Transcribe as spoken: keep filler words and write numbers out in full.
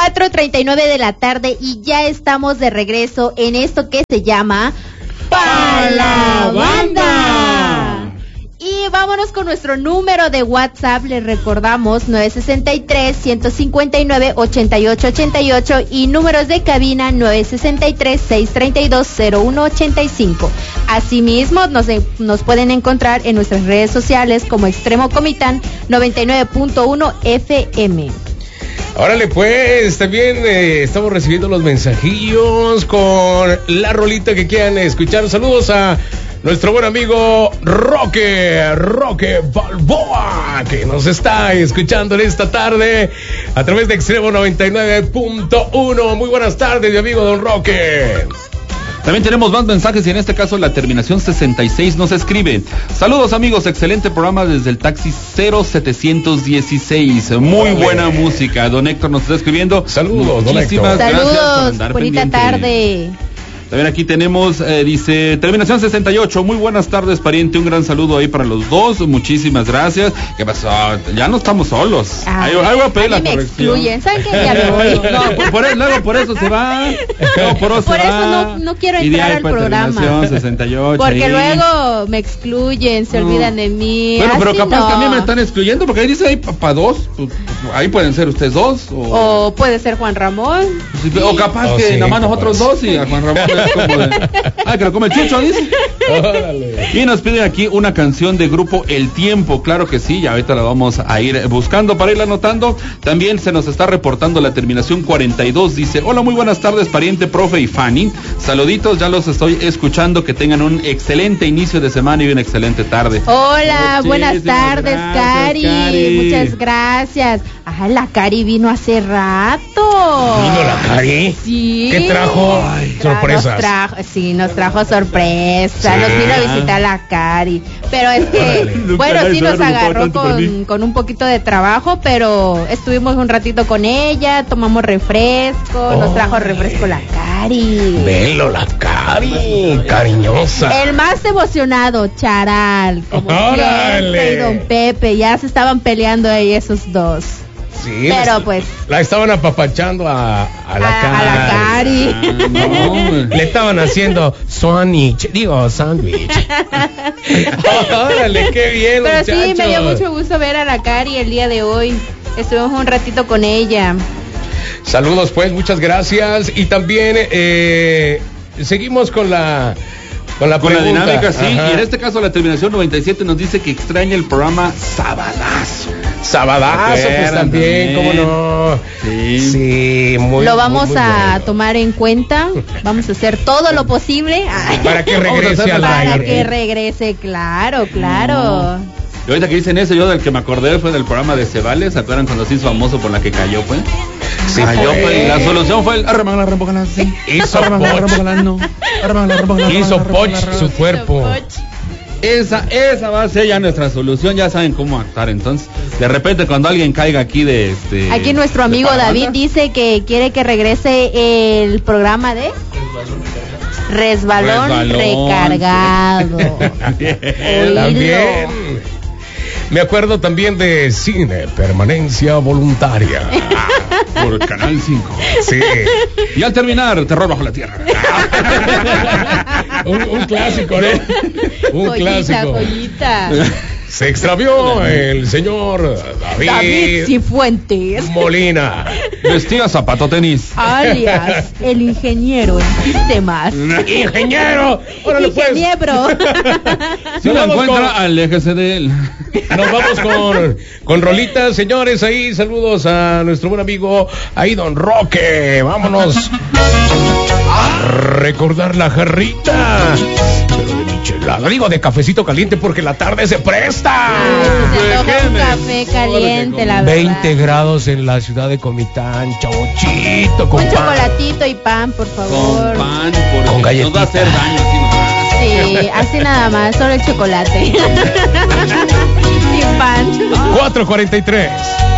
cuatro treinta y nueve de la tarde y ya estamos de regreso en esto que se llama Pa' la Banda. Y vámonos con nuestro número de WhatsApp, les recordamos nueve seis tres, uno cinco nueve, ocho ocho ocho ocho y números de cabina nueve seis tres, seis tres dos, cero uno ocho cinco. Asimismo, nos, nos pueden encontrar en nuestras redes sociales como Extremo Comitán noventa y nueve punto uno F M. Órale pues, también eh, estamos recibiendo los mensajillos con la rolita que quieran escuchar. Saludos a nuestro buen amigo Roque, Roque Balboa, que nos está escuchando en esta tarde a través de Extremo noventa y nueve punto uno. Muy buenas tardes, mi amigo Don Roque. También tenemos más mensajes y en este caso la terminación sesenta y seis nos escribe: saludos amigos, excelente programa desde el taxi cero setecientos dieciséis, muy buena música. Don Héctor nos está escribiendo. Saludos, muchísimas don Héctor. Saludos, bonita pendiente. Tarde. También aquí tenemos, eh, dice, terminación sesenta y ocho, muy buenas tardes, pariente, un gran saludo ahí para los dos, muchísimas gracias. ¿Qué pasó? Ya no estamos solos. Ay, ahí, ahí voy a pedir la me corrección. Excluyen, ¿saben qué? Ya me voy. No, por, por, luego por eso se va. Luego por eso, por se eso va. no, no quiero entrar al programa. Terminación sesenta y ocho. Porque ahí. Luego me excluyen, se no. olvidan de mí. Bueno, pero capaz no. que a mí me están excluyendo, porque ahí dice ahí para pa dos, pues, ahí pueden ser ustedes dos. O, o puede ser Juan Ramón. Sí, o capaz oh, que sí, nada más capaz. nosotros dos y a Juan Ramón es como de... Ah, que lo come el chucho, dice. Órale. Y nos piden aquí una canción de grupo El Tiempo, claro que sí, ya ahorita la vamos a ir buscando para irla anotando. También se nos está reportando la terminación cuarenta y dos, dice: hola, muy buenas tardes, pariente, profe y Fanny. Saluditos, ya los estoy escuchando, que tengan un excelente inicio de semana y una excelente tarde. Hola, buenas tardes, gracias, Cari. Cari. Muchas gracias. Ah, la Cari vino hace rato. ¿Vino la Cari? Sí. ¿Qué trajo? Ay, sorpresas. Nos trajo, sí, nos trajo sorpresa. Sí. Nos vino a visitar la Cari. Pero es que, bueno, sí nos agarró con, con un poquito de trabajo, pero estuvimos un ratito con ella, tomamos refresco, oh. nos trajo refresco la Cari. Velo, la Cari, cariñosa. El más emocionado, Charal, como siempre, y Don Pepe, ya se estaban peleando ahí esos dos. Sí, pero la, pues la estaban apapachando a, a la a, Cari. A la Cari. Ah, no. Le estaban haciendo sándwich, digo sándwich. Órale, qué bien, pero muchachos. Sí, me dio mucho gusto ver a la Cari el día de hoy. Estuvimos un ratito con ella. Saludos pues, muchas gracias. Y también eh, seguimos con la Con la, con la dinámica, sí. Ajá. Y en este caso la terminación noventa y siete nos dice que extraña el programa Sabadazo. Sabadazo, pues también, cómo no. Sí, sí muy Lo vamos muy, muy a bueno. tomar en cuenta. Vamos a hacer todo lo posible para que regrese al Para aire. que regrese, claro, claro. No. Y ahorita que dicen eso, yo del que me acordé fue del programa de Cebales. ¿Se acuerdan cuando se hizo famoso por la que cayó, pues? Sí, cayó, fue. pues, y la solución fue el arremangala, rembogalá, sí. Hizo arremangala, rembogalá, no. Arremangala, rembogalá, Hizo rembogalá, poch rembogalá, su cuerpo. Esa, esa va a ser ya nuestra solución, ya saben cómo actuar. Entonces, de repente cuando alguien caiga aquí de este... Aquí nuestro amigo David dice que quiere que regrese el programa de... Resbalón, Resbalón recargado. También, también. Me acuerdo también de Cine Permanencia Voluntaria. Por Canal cinco. Sí. Y al terminar, Terror bajo la tierra. un, un clásico, ¿no? Un joyita, clásico. Joyita. Se extravió el señor David, David Cifuentes Molina. Vestía zapato tenis. alias el ingeniero en sistemas. ¡Ingeniero! ¡Órale pues! Ingeniero. Si lo encuentra, con... aléjese de él. Nos vamos con, con rolitas, señores. Ahí saludos a nuestro buen amigo, ahí Don Roque. Vámonos a recordar la jarrita. Pero de michelada, digo de cafecito caliente porque la tarde se presta. Ay, se toca un café caliente, la verdad. veinte grados en la ciudad de Comitán, chauchito, con un pan. chocolatito y pan, por favor. Con pan, porque con galletita. nos va a hacer daño así nomás. Sí, así nada más, solo el chocolate. Sin pan. cuatro cuarenta y tres.